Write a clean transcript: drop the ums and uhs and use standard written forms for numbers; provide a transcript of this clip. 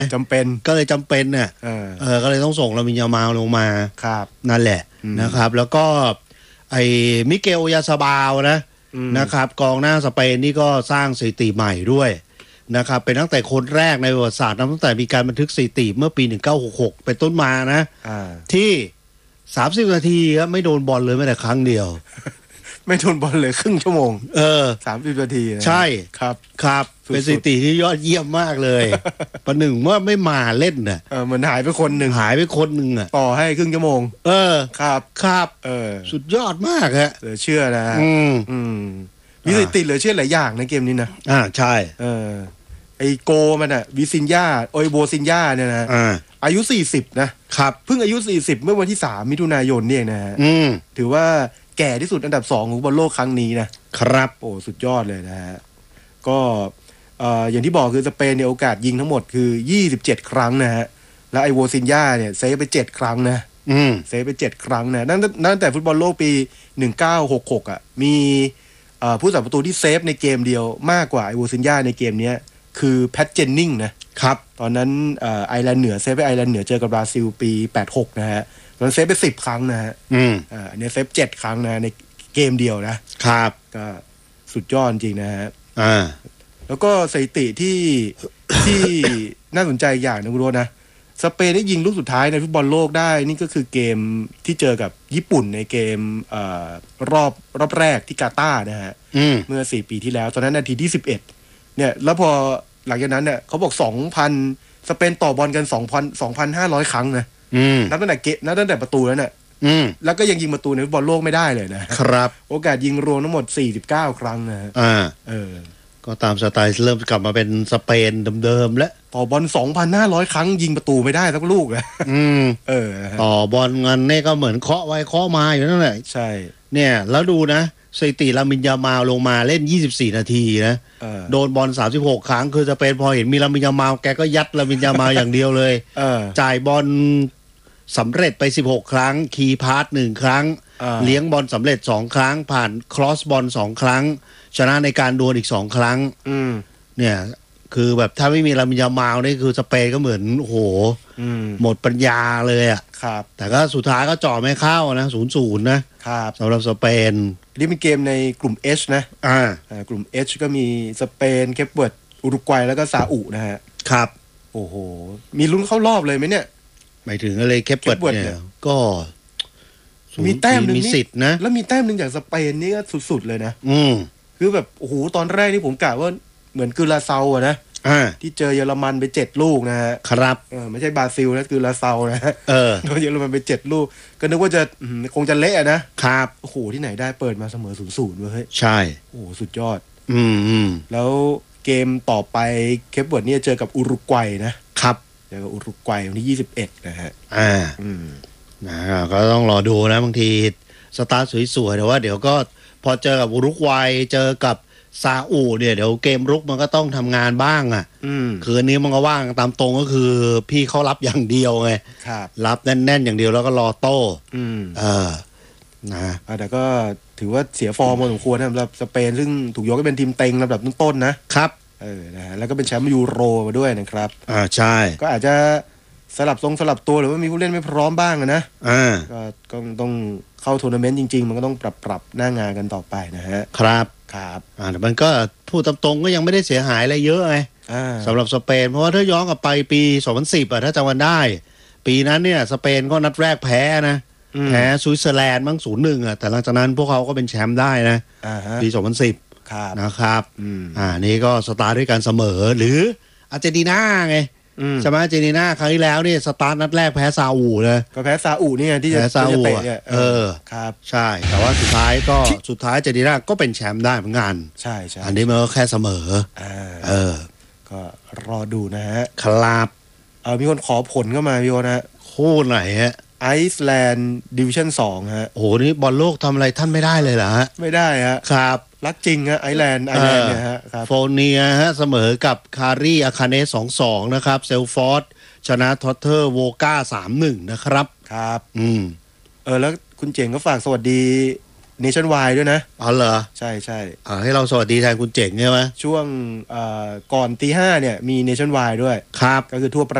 จำเป็นก็เลยจำเป็นเนี่ยก็เลยต้องส่งลามินยามาลลงมาครับนั่นแหละนะครับแล้วก็ไอ้มิเกลยาซาบาวนะครับกองหน้าสเปนนี่ก็สร้างสถิติใหม่ด้วยนะครับเป็นตั้งแต่คนแรกในประวัติศาสตร์ตั้งแต่มีการบันทึกสถิติเมื่อปี1966เป็นต้นมานะที่30นาทีครับไม่โดนบอลเลยแม้แต่ครั้งเดียวไม่โดนบอลเลยครึ่งชั่วโมง30นาทีใช่ครับเป็นสถิติที่ยอดเยี่ยมมากเลยประหนึ่งว่าไม่มาเล่นน่ะเหมือนหายไปคนหนึ่งอ่ะต่อให้ครึ่งชั่วโมงครับสุดยอดมากฮะเหลือเชื่อนะมีสถิติเหลือเชื่อหลายอย่างในเกมนี้นะใช่ไอโกมันอ่ะวิซินญาโอยโบซินญาเนี่ยนะอายุ40นะครับเพิ่งอายุ40เมื่อวันที่3มิถุนายนเนี่ยนะฮะถือว่าแก่ที่สุดอันดับ2ของบอลโลกครั้งนี้นะครับโอ้สุดยอดเลยนะฮะก็อย่างที่บอกคือสเปนเนี่ยโอกาสยิงทั้งหมดคือ27ครั้งนะฮะแล้วไอโวซินญาเนี่ยเซฟไป7ครั้งนะเซฟไป7ครั้งนะนั่นแต่ฟุตบอลโลกปี1966อ่ะมีผู้สับประตูที่เซฟในเกมเดียวมากกว่าไอโวซินญาในเกมนี้คือแพทเจนนิงนะครับตอนนั้นไอร์แลนด์เหนือเซฟไปไอร์แลนด์เหนือเจอกับบราซิลปี86นะฮะตอนนั้นเซฟไป10ครั้งนะฮะอันนี้เซฟ7ครั้งนะในเกมเดียวนะครับก็สุดยอดจริงนะฮะแล้วก็สถิติที่น่าสนใจอย่างนึงคุณโรจน์นะสเปนได้ยิงลูกสุดท้ายในฟุตบอลโลกได้นี่ก็คือเกมที่เจอกับญี่ปุ่นในเกมรอบแรกที่กาตาร์นะฮะเมื่อ4ปีที่แล้วตอนนั้นนาทีที่11เนี่ยแล้วพอหลังจากนั้นเนี่ยเขาบอก 2,000 สเปนต่อบอลกัน 2,500 ครั้งนะนับตั้งแต่ประตูแล้วเนี่ยแล้วก็ยังยิงประตูในฟุตบอลโลกไม่ได้เลยนะครับโอกาสยิงรวมทั้งหมด49ครั้งนะก็ตามสไตล์เริ่มกลับมาเป็นสเปนเดิมๆแล้วต่อบอล 2,500 ครั้งยิงประตูไม่ได้สักลูกนะต่อบอลเงินนี่ก็เหมือนเคาะไว้เคาะมาอยู่นั่นแหละใช่เนี่ยแล้วดูนะสถิติลามินยามาลลงมาเล่น24นาทีนะโดนบอล36ครั้งคือสเปนพอเห็นมีลามินยามาแกก็ยัดลามินยามาอย่างเดียวเลยจ่ายบอลสำเร็จไป16ครั้งคีย์พาส1ครั้งเลี้ยงบอลสำเร็จ2ครั้งผ่านครอสบอล2ครั้งชนะในการดวลอีก2ครั้งเนี่ยคือแบบถ้าไม่มีลามินยามานี่คือสเปนก็เหมือนโอ้โหหมดปัญญาเลยอ่ะครับแต่ก็สุดท้ายก็จ่อไม่เข้านะ 0-0 นะครับสำหรับสเปนนี่เป็นเกมในกลุ่ม H นะกลุ่ม H ก็มีสเปนเคปเวิร์ดอุรุกวัยแล้วก็ซาอุนะฮะครับโอ้โหมีลุ้นเข้ารอบเลยไหมเนี่ยหมายถึงอะไรเคปเวิร์ดเนี่ยก็มีแต้มนึงมีสิทธิ์นะแล้วมีแต้มนึงจากสเปนนี่ก็สุดๆเลยนะคือแบบโอ้โหตอนแรกนี่ผมกะว่าเหมือนกุราเซาอะนะที่เจอเยอรมันไป7ลูกนะฮะครับไม่ใช่บราซิลนะกุราเซานะโดนเยอรมันไป7ลูกก็นึกว่าจะคงจะเละนะครับโอ้โหที่ไหนได้เปิดมาเสมอ 0-0 เว้ยใช่โอ้สุดยอดแล้วเกมต่อไปเคปเวิร์ดเนี่ยเจอกับอุรุกวัยนะครับเจอกับอุรุกวัยวันที่21นะฮะก็ต้องรอดูนะบางทีสตาร์ทสวยๆแต่ว่าเดี๋ยวก็พอเจอกับอุรุกวัยเจอกับซาอุเนี่ยเดี๋ยวเกมรุกมันก็ต้องทำงานบ้างคืนนี้มันก็ว่างตามตรงก็คือพี่เขารับอย่างเดียวไงรับแน่นๆอย่างเดียวแล้วก็รอโต้นะแต่ก็ถือว่าเสียฟอร์มพอสมควรนะสำหรับสเปนซึ่งถูกยกให้เป็นทีมเต็งลำดับต้นๆนะครับนะแล้วก็เป็นแชมป์ยูโรมาด้วยนะครับใช่ก็อาจจะสลับตัวหรือว่ามีผู้เล่นไม่พร้อมบ้างนะก็ต้องเข้าทัวร์นาเมนต์จริงๆมันก็ต้องปรับหน้างานกันต่อไปนะฮะครับแต่มันก็พูดตามตรงก็ยังไม่ได้เสียหายอะไรเยอะไงสำหรับสเปนเพราะว่าถ้าย้อนกลับไปปี2010ถ้าจำกันได้ปีนั้นเนี่ยสเปนก็นัดแรกแพ้นะแพ้สวิตเซอร์แลนด์มั้ง 0-1 แต่หลังจากนั้นพวกเขาก็เป็นแชมป์ได้นะปี2010นะครับนี่ก็สตาร์ทด้วยการเสมอหรืออาร์เจนตินาไงใช่ไหมอาร์เจนตินาครั้งที่แล้วนี่สตาร์ทนัดแรกแพ้ซาอุเลยก็แพ้ซาอุเนี่ยที่จะเตะเนี่ยครับใช่แต่ว่าสุดท้ายอาร์เจนตินาก็เป็นแชมป์ได้เหมือนกันใช่อันนี้มันก็แค่เสมอก็รอดูนะฮะครับมีคนขอผลเข้ามาพี่โอนะคู่ไหนฮะไอซ์แลนด์ดิวิชั่น2ฮะโอ้โหนี่บอลโลกทำอะไรท่านไม่ได้เลยเหรอฮะไม่ได้ฮะครับรักจริงฮะไอซ์แลนด์เนี่ยฮะโฟเนียฮะเสมอกับคารีอาคาเนส 2-2 นะครับเซลฟอร์ดชนะท็อตเทอร์โวก้า 3-1 นะครับครับแล้วคุณเจ๋งก็ฝากสวัสดี Nationwide ด้วยนะอ๋อเหรอใช่ใช่ให้เราสวัสดีแทนคุณเจ๋งใช่ไหมช่วงก่อนตี 5เนี่ยมี Nationwide ด้วยครับก็คือทั่วประ